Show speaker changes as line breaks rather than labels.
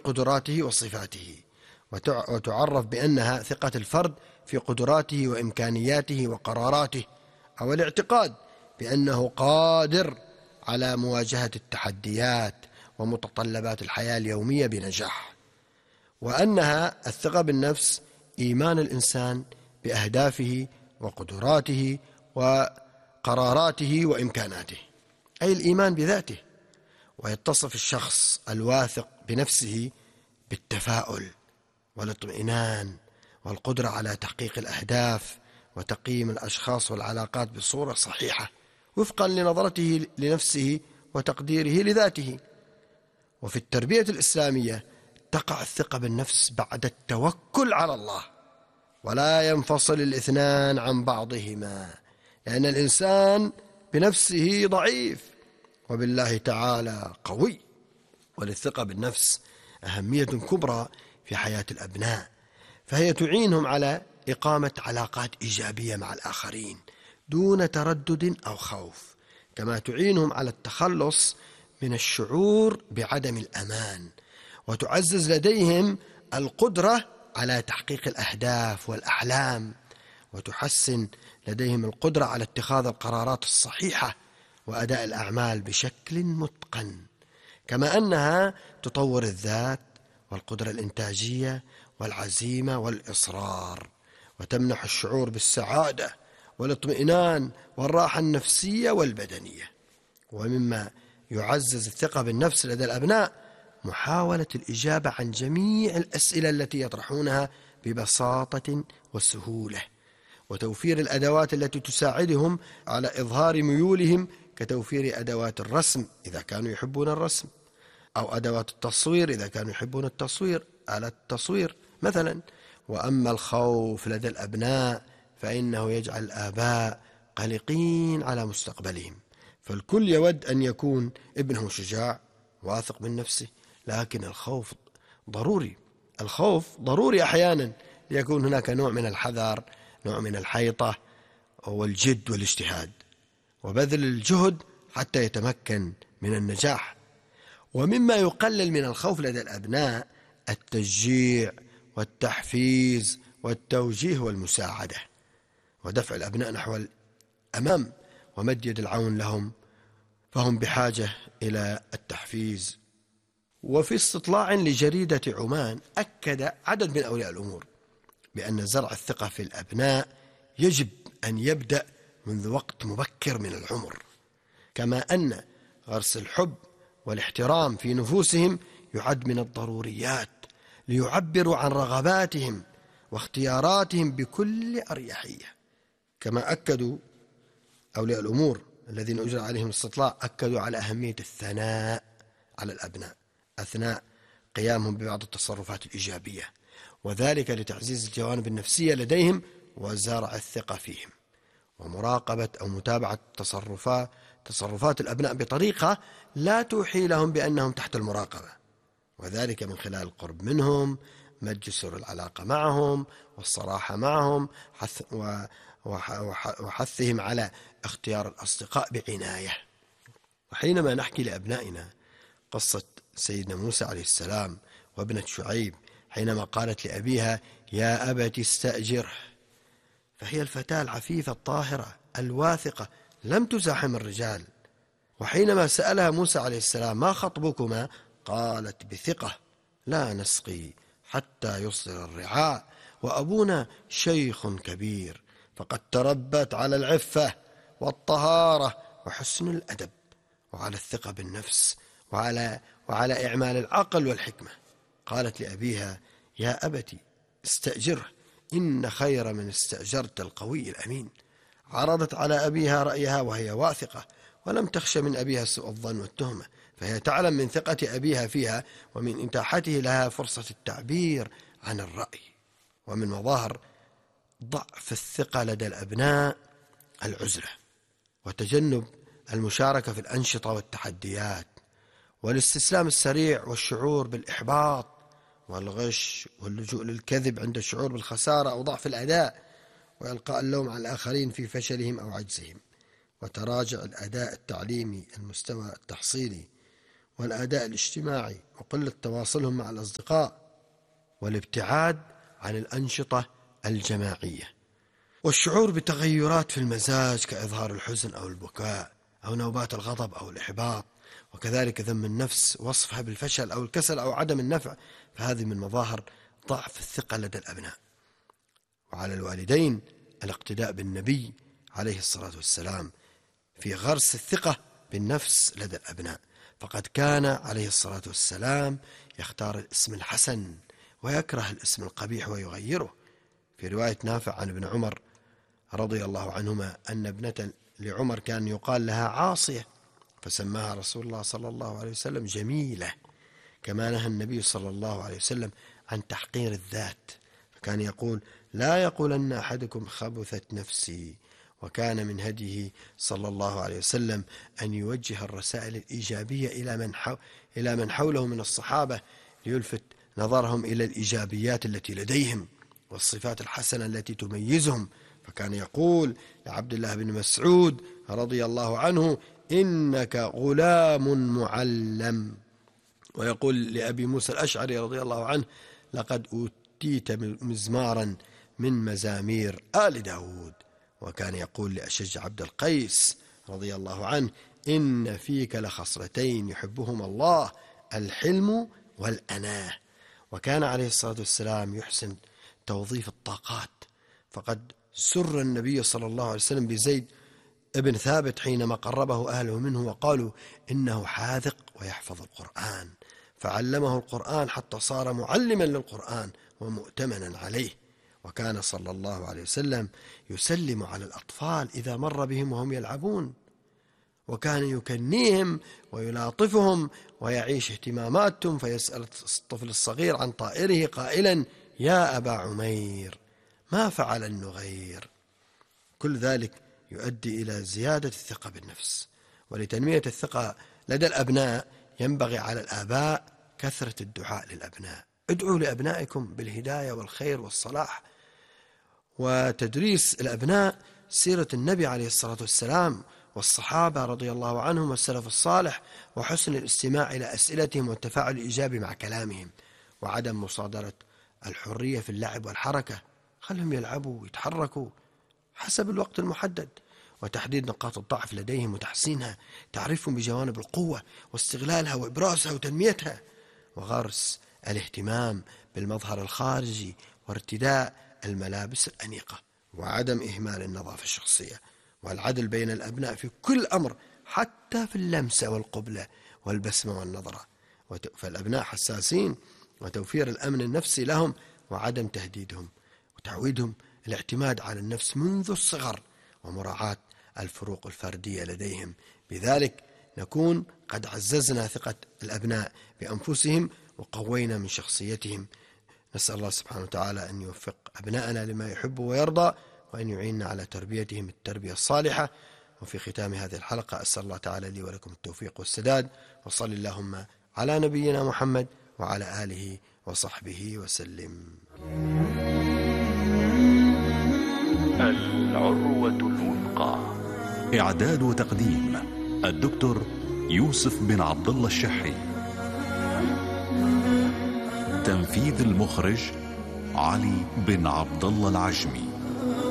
قدراته وصفاته، وتعرف بأنها ثقة الفرد في قدراته وإمكانياته وقراراته، أو الاعتقاد بأنه قادر على مواجهة التحديات ومتطلبات الحياة اليومية بنجاح. وأنها الثقة بالنفس إيمان الإنسان بأهدافه وقدراته وقراراته وإمكاناته، أي الإيمان بذاته. ويتصف الشخص الواثق بنفسه بالتفاؤل والاطمئنان والقدرة على تحقيق الأهداف وتقييم الأشخاص والعلاقات بصورة صحيحة وفقا لنظرته لنفسه وتقديره لذاته. وفي التربية الإسلامية تقع الثقة بالنفس بعد التوكل على الله، ولا ينفصل الاثنان عن بعضهما، لأن الإنسان بنفسه ضعيف وبالله تعالى قوي. وللثقة بالنفس أهمية كبرى في حياة الأبناء، فهي تعينهم على إقامة علاقات إيجابية مع الآخرين دون تردد أو خوف، كما تعينهم على التخلص من الشعور بعدم الأمان، وتعزز لديهم القدرة على تحقيق الأهداف والأحلام، وتحسن لديهم القدرة على اتخاذ القرارات الصحيحة وأداء الأعمال بشكل متقن، كما أنها تطور الذات والقدرة الإنتاجية والعزيمة والإصرار، وتمنح الشعور بالسعادة والاطمئنان والراحة النفسية والبدنية. ومما يعزز الثقة بالنفس لدى الأبناء محاولة الإجابة عن جميع الأسئلة التي يطرحونها ببساطة وسهولة، وتوفير الأدوات التي تساعدهم على إظهار ميولهم، كتوفير أدوات الرسم إذا كانوا يحبون الرسم، أو أدوات التصوير إذا كانوا يحبون التصوير، على التصوير مثلا. وأما الخوف لدى الأبناء فإنه يجعل الآباء قلقين على مستقبلهم، فالكل يود أن يكون ابنه شجاع واثق من نفسه، لكن الخوف ضروري أحيانا ليكون هناك نوع من الحذر، نوع من الحيطة والجد والاجتهاد وبذل الجهد حتى يتمكن من النجاح. ومما يقلل من الخوف لدى الأبناء التشجيع والتحفيز والتوجيه والمساعدة، ودفع الأبناء نحو الأمام ومد يد العون لهم، فهم بحاجة إلى التحفيز. وفي استطلاع لجريدة عمان أكد عدد من أولياء الأمور بأن زرع الثقة في الأبناء يجب أن يبدأ منذ وقت مبكر من العمر، كما أن غرس الحب والاحترام في نفوسهم يعد من الضروريات ليعبروا عن رغباتهم واختياراتهم بكل أريحية. كما أكدوا أولياء الأمور الذين أجرى عليهم الاستطلاع أكدوا على أهمية الثناء على الأبناء أثناء قيامهم ببعض التصرفات الإيجابية، وذلك لتعزيز الجوانب النفسية لديهم وزرع الثقة فيهم، ومراقبة أو متابعة تصرفات الأبناء بطريقة لا توحي لهم بأنهم تحت المراقبة، وذلك من خلال القرب منهم، مد جسور العلاقة معهم والصراحة معهم، وحثهم على اختيار الأصدقاء بعناية. وحينما نحكي لأبنائنا قصة سيدنا موسى عليه السلام وابنة شعيب حينما قالت لأبيها يا أبت استأجره، فهي الفتاة العفيفة الطاهرة الواثقة لم تزاحم الرجال. وحينما سألها موسى عليه السلام ما خطبكما، قالت بثقة لا نسقي حتى يصدر الرعاء وأبونا شيخ كبير، فقد تربت على العفة والطهارة وحسن الأدب وعلى الثقة بالنفس وعلى إعمال العقل والحكمة. قالت لأبيها يا أبت استأجره إن خير من استأجرت القوي الأمين. عرضت على أبيها رأيها وهي واثقة ولم تخش من أبيها سوء الظن والتهمة، فهي تعلم من ثقة أبيها فيها ومن إتاحته لها فرصة التعبير عن الرأي. ومن مظاهر ضعف الثقة لدى الأبناء العزلة وتجنب المشاركة في الأنشطة والتحديات والاستسلام السريع والشعور بالإحباط والغش واللجوء للكذب عند الشعور بالخسارة أو ضعف الأداء، وإلقاء اللوم على الآخرين في فشلهم أو عجزهم، وتراجع الأداء التعليمي المستوى التحصيلي، والأداء الاجتماعي وقلة تواصلهم مع الأصدقاء والابتعاد عن الأنشطة الجماعية، والشعور بتغيرات في المزاج كإظهار الحزن أو البكاء أو نوبات الغضب أو الإحباط، وكذلك ذم النفس وصفها بالفشل أو الكسل أو عدم النفع، فهذه من مظاهر ضعف الثقة لدى الأبناء. وعلى الوالدين الاقتداء بالنبي عليه الصلاة والسلام في غرس الثقة بالنفس لدى الأبناء، فقد كان عليه الصلاة والسلام يختار الاسم الحسن ويكره الاسم القبيح ويغيره. في رواية نافع عن ابن عمر رضي الله عنهما أن ابنة لعمر كان يقال لها عاصية، فسماها رسول الله صلى الله عليه وسلم جميلة، كما نهى النبي صلى الله عليه وسلم عن تحقير الذات، فكان يقول: لا يقولن أحدكم خبثت نفسي. وكان من هديه صلى الله عليه وسلم أن يوجه الرسائل الإيجابية إلى من حوله من الصحابة ليلفت نظرهم إلى الإيجابيات التي لديهم والصفات الحسنة التي تميزهم، فكان يقول لعبد الله بن مسعود رضي الله عنه: إنك غلام معلم. ويقول لأبي موسى الأشعري رضي الله عنه: لقد أوتيت مزمارا من مزامير آل داود. وكان يقول لأشج عبد القيس رضي الله عنه: إن فيك لخصلتين يحبهما الله، الحلم والأناه. وكان عليه الصلاة والسلام يحسن توظيف الطاقات، فقد سر النبي صلى الله عليه وسلم بزيد ابن ثابت حينما قربه أهله منه وقالوا إنه حاذق ويحفظ القرآن، فعلمه القرآن حتى صار معلما للقرآن ومؤتمنا عليه. وكان صلى الله عليه وسلم يسلم على الأطفال إذا مر بهم وهم يلعبون، وكان يكنيهم ويلاطفهم ويعيش اهتماماتهم، فيسأل الطفل الصغير عن طائره قائلا: يا أبا عمير ما فعل النغير. كل ذلك يؤدي إلى زيادة الثقة بالنفس. ولتنمية الثقة لدى الأبناء ينبغي على الآباء كثرة الدعاء للأبناء. ادعوا لأبنائكم بالهداية والخير والصلاح، وتدريس الأبناء سيرة النبي عليه الصلاة والسلام والصحابة رضي الله عنهم والسلف الصالح، وحسن الاستماع إلى أسئلتهم والتفاعل الإيجابي مع كلامهم، وعدم مصادرة الحرية في اللعب والحركة. خلهم يلعبوا ويتحركوا حسب الوقت المحدد، وتحديد نقاط الضعف لديهم وتحسينها، تعريفهم بجوانب القوة واستغلالها وإبرازها وتنميتها، وغرس الاهتمام بالمظهر الخارجي وارتداء الملابس الأنيقة، وعدم إهمال النظافة الشخصية، والعدل بين الأبناء في كل أمر حتى في اللمسة والقبلة والبسمة والنظرة، فالأبناء حساسين، وتوفير الأمن النفسي لهم وعدم تهديدهم، وتعويدهم الاعتماد على النفس منذ الصغر، ومراعاة الفروق الفردية لديهم. بذلك نكون قد عززنا ثقة الأبناء بأنفسهم وقوينا من شخصيتهم. نسأل الله سبحانه وتعالى أن يوفق أبناءنا لما يحب ويرضى، وأن يعيننا على تربيتهم التربية الصالحة. وفي ختام هذه الحلقة أسأل الله تعالى لي ولكم التوفيق والسداد، وصل اللهم على نبينا محمد وعلى آله وصحبه وسلم.
العروة الوثقى. إعداد وتقديم الدكتور يوسف بن عبد الله الشحي. تنفيذ المخرج علي بن عبد الله العجمي.